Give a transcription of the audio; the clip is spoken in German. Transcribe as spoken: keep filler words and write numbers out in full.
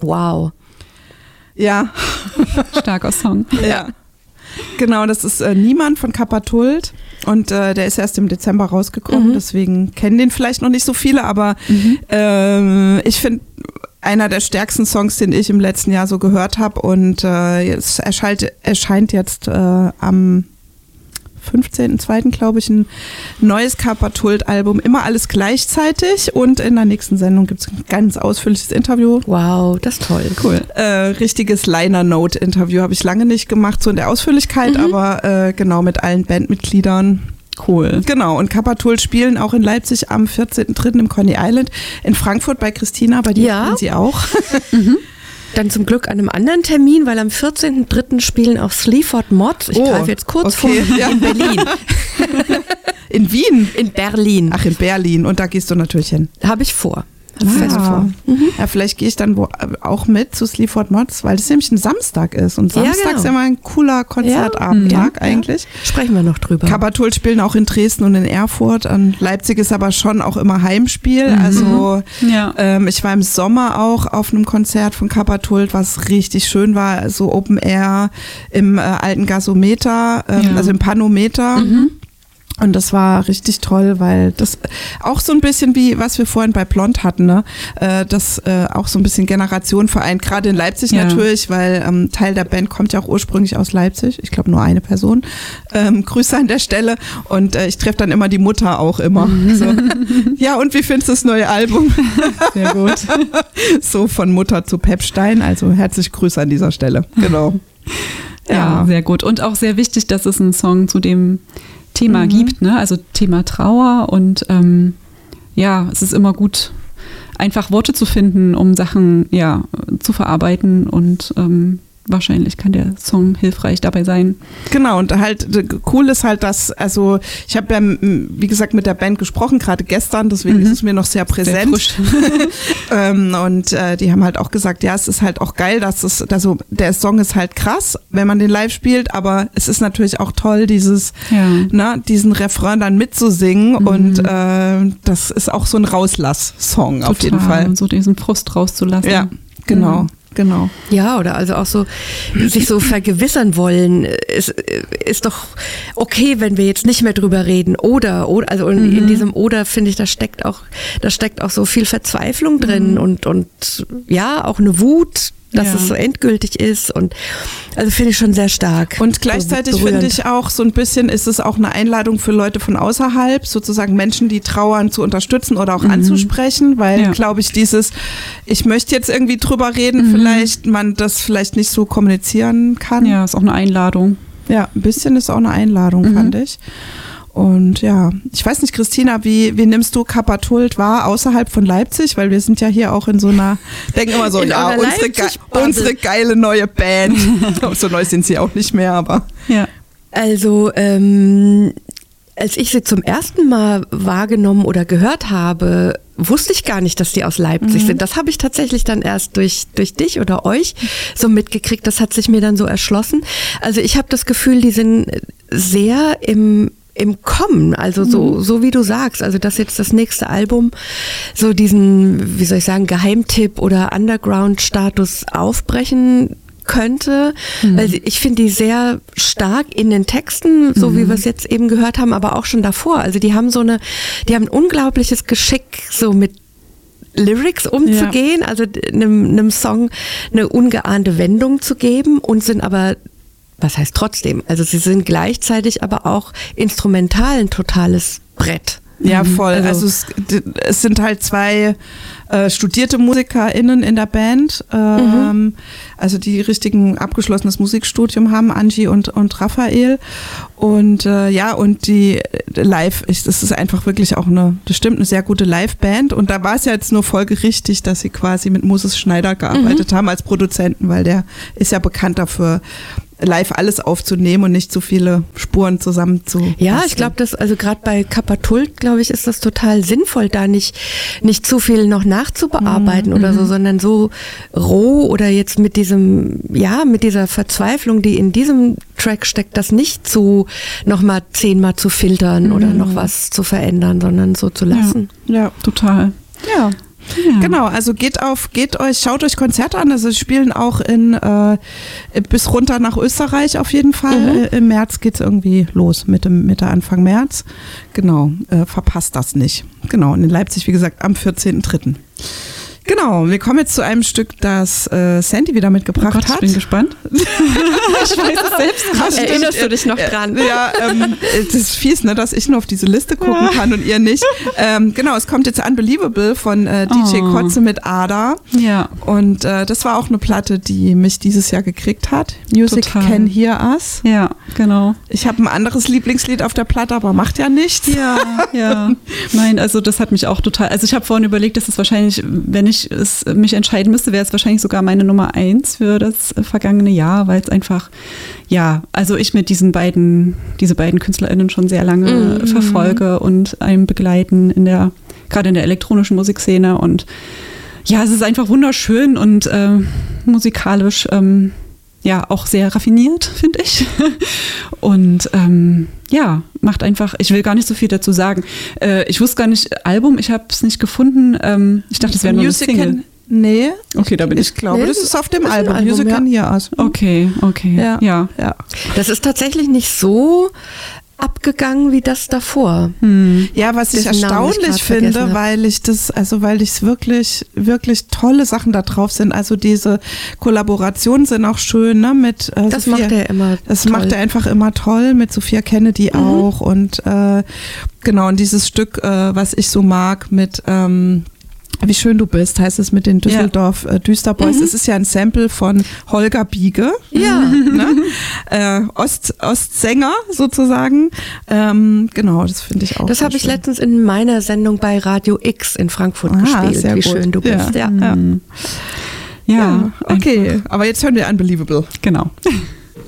wow. Ja. Starker Song. Ja. Genau, das ist äh, Niemand von Kappa-Tult und äh, der ist erst im Dezember rausgekommen, Mhm. deswegen kennen den vielleicht noch nicht so viele, aber Mhm. äh, ich finde einer der stärksten Songs, den ich im letzten Jahr so gehört habe und äh, es erscheint, erscheint jetzt äh, am fünfzehnten zweiten glaube ich, ein neues Kappa-Tult-Album, immer alles gleichzeitig und in der nächsten Sendung gibt es ein ganz ausführliches Interview. Wow, das ist toll. Cool. Äh, richtiges Liner-Note-Interview habe ich lange nicht gemacht, so in der Ausführlichkeit, Mhm. aber äh, genau mit allen Bandmitgliedern. Cool. Genau, und Kappa-Tult spielen auch in Leipzig am vierzehnten dritten im Coney Island, in Frankfurt bei Christina, bei dir Ja. spielen sie auch. Dann zum Glück an einem anderen Termin, weil am vierzehnten dritten spielen auch Sleaford Mods. Ich Oh, greife jetzt kurz okay, vor, ja. in Berlin. In Wien? In Berlin. Ach, in Berlin, und da gehst du natürlich hin. Habe ich vor. Ah. Fest vor. Ja, vielleicht gehe ich dann wo, auch mit zu Sleaford Mods, weil das nämlich ein Samstag ist und Ja, Samstag ist genau. immer ein cooler Konzertabendtag Ja, eigentlich. Sprechen wir noch drüber. Kappa-Tult spielen auch in Dresden und in Erfurt. Und Leipzig ist aber schon auch immer Heimspiel. Also Ja. ähm, ich war im Sommer auch auf einem Konzert von Kappa-Tult, was richtig schön war. So Open Air im äh, alten Gasometer, ähm, Ja. also im Panometer. Und das war richtig toll, weil das auch so ein bisschen wie, was wir vorhin bei Blond hatten, ne? Äh, das äh, auch so ein bisschen Generation vereint, gerade in Leipzig Ja. natürlich, weil ähm, Teil der Band kommt ja auch ursprünglich aus Leipzig. Ich glaube nur eine Person. Ähm, Grüße an der Stelle. Und äh, ich treffe dann immer die Mutter auch immer. So. Ja, und wie findest du das neue Album? Sehr gut. So von Mutter zu Pepstein. Also herzlich Grüße an dieser Stelle. Genau. Ja, sehr gut. Und auch sehr wichtig, dass es einen Song zu dem Thema Mhm. gibt, ne? Also Thema Trauer und ähm, ja, es ist immer gut, einfach Worte zu finden, um Sachen ja zu verarbeiten und ähm, wahrscheinlich kann der Song hilfreich dabei sein. Genau, und halt cool ist halt, dass, also ich habe ja, wie gesagt, mit der Band gesprochen, gerade gestern, deswegen Mhm. ist es mir noch sehr präsent. Sehr ähm, und äh, die haben halt auch gesagt, ja, es ist halt auch geil, dass es, also der Song ist halt krass, wenn man den live spielt, aber es ist natürlich auch toll, dieses, Ja. ne, diesen Refrain dann mitzusingen Mhm. und äh, das ist auch so ein Rauslass-Song auf jeden Total, Fall. so diesen Frust rauszulassen. Ja, genau, Mhm. genau. Ja, oder also auch so sich so vergewissern wollen, ist, ist doch okay, wenn wir jetzt nicht mehr drüber reden. Oder, oder also in, in diesem Oder finde ich, da steckt auch, da steckt auch so viel Verzweiflung drin und, und ja, auch eine Wut, dass Ja. es so endgültig ist. Und also finde ich schon sehr stark. Und gleichzeitig So finde berührend. ich auch, so ein bisschen ist es auch eine Einladung für Leute von außerhalb, sozusagen Menschen, die trauern, zu unterstützen oder auch anzusprechen, weil, Ja. glaube ich, dieses, ich möchte jetzt irgendwie drüber reden, vielleicht man das vielleicht nicht so kommunizieren kann. Ja, ist auch eine Einladung. Ja, ein bisschen ist auch eine Einladung, fand ich. Und ja, ich weiß nicht, Christina, wie, wie nimmst du Kappa-Tult wahr außerhalb von Leipzig? Weil wir sind ja hier auch in so einer, denken immer so, In ja, eurer unsere, ge Leipzig-Bubble. unsere geile neue Band. So neu sind sie auch nicht mehr, aber Ja. Also, ähm, als ich sie zum ersten Mal wahrgenommen oder gehört habe, wusste ich gar nicht, dass die aus Leipzig sind. Das habe ich tatsächlich dann erst durch, durch dich oder euch so mitgekriegt. Das hat sich mir dann so erschlossen. Also ich habe das Gefühl, die sind sehr im im Kommen, also so, so wie du sagst, also dass jetzt das nächste Album so diesen, wie soll ich sagen, Geheimtipp oder Underground-Status aufbrechen könnte, weil sie- ich finde die sehr stark in den Texten, so wie wir es jetzt eben gehört haben, aber auch schon davor. Also die haben so eine, die haben ein unglaubliches Geschick so mit Lyrics umzugehen, also einem, einem Song eine ungeahnte Wendung zu geben und sind aber, was heißt trotzdem, also sie sind gleichzeitig aber auch instrumental ein totales Brett. ja, voll. Also- Also, es, es sind halt zwei äh, studierte MusikerInnen in der Band, ähm, also die richtigen abgeschlossenes Musikstudium haben, Angie und, und Raphael. Und äh, ja, und die äh, Live, ich, das ist einfach wirklich auch eine, das stimmt, eine sehr gute Live-Band. Und da war es ja jetzt nur folgerichtig, dass sie quasi mit Moses Schneider gearbeitet haben als Produzenten, weil der ist ja bekannt dafür, live alles aufzunehmen und nicht so viele Spuren zusammen zu Ja, basteln. ich glaube, dass also gerade bei Kappa-Tult, glaube ich, ist das total sinnvoll, da nicht nicht zu viel noch nachzubearbeiten oder so, sondern so roh oder jetzt mit diesem, ja, mit dieser Verzweiflung, die in diesem Track steckt, das nicht zu noch mal zehnmal zu filtern oder noch was zu verändern, sondern so zu lassen. Ja, Total. ja. Ja. Genau, also geht auf, geht euch, schaut euch Konzerte an. Also sie spielen auch in äh, bis runter nach Österreich auf jeden Fall. Mhm. Äh, Im März geht's irgendwie los, Mitte, Mitte, Anfang März. Genau, äh, verpasst das nicht. Genau, und in Leipzig, wie gesagt, am vierzehnten dritten Genau, wir kommen jetzt zu einem Stück, das äh, Sandy wieder mitgebracht Oh Gott, hat. ich bin gespannt. Ich weiß es selbst Ach, stimmt. Erinnerst du dich noch dran? Ja, ähm, das ist fies, ne, dass ich nur auf diese Liste gucken Ja. kann und ihr nicht. Ähm, genau, es kommt jetzt Unbelievable von äh, D J Oh. Kotze mit Ada. Ja. Und äh, das war auch eine Platte, die mich dieses Jahr gekriegt hat. Music Total. Can Hear Us. Ja, genau. Ich habe ein anderes Lieblingslied auf der Platte, aber macht ja nichts. Ja, ja. Nein, also das hat mich auch total, also ich habe vorhin überlegt, dass es wahrscheinlich, wenn ich es mich entscheiden müsste, wäre es wahrscheinlich sogar meine Nummer eins für das vergangene Jahr, weil es einfach, ja, also ich mit diesen beiden, diese beiden KünstlerInnen schon sehr lange Mhm. verfolge und einem begleiten in der, gerade in der elektronischen Musikszene und ja, es ist einfach wunderschön und äh, musikalisch ähm, ja auch sehr raffiniert, finde ich. Und ähm, ja, macht einfach, ich will gar nicht so viel dazu sagen. Äh, ich wusste gar nicht, Album, ich habe es nicht gefunden. Ähm, ich dachte, es wäre nur eine Music Single. Can, nee, Okay, da bin ich. ich glaube, Nee, das ist auf dem ist ein Album. Album, Music ja. Can Hear Us. Okay, okay. Ja. Ja. Ja. Das ist tatsächlich nicht so abgegangen wie das davor. Hm. Ja, was ich Dessen Namen ich erstaunlich grad vergessen finde, hab. weil ich das, also weil ich es wirklich, wirklich tolle Sachen da drauf sind. Also diese Kollaborationen sind auch schön, ne? Mit äh, Das Sophia, macht er immer Das toll. macht er einfach immer toll, mit Sophia Kennedy Mhm. auch. Und äh, genau, und dieses Stück, äh, was ich so mag, mit ähm, Wie schön du bist, heißt es mit den Düsseldorf äh, Düsterboys. Mhm. Es ist ja ein Sample von Holger Biege. Ja. Ne? äh, Ost, Ostsänger sozusagen. Ähm, genau, das finde ich auch. Das sehr habe ich schön. letztens in meiner Sendung bei Radio X in Frankfurt Ah, gespielt. sehr Wie gut. schön du Ja. bist. Ja. Ja. Ja, Ja, okay. einfach. Aber jetzt hören wir Unbelievable. Genau.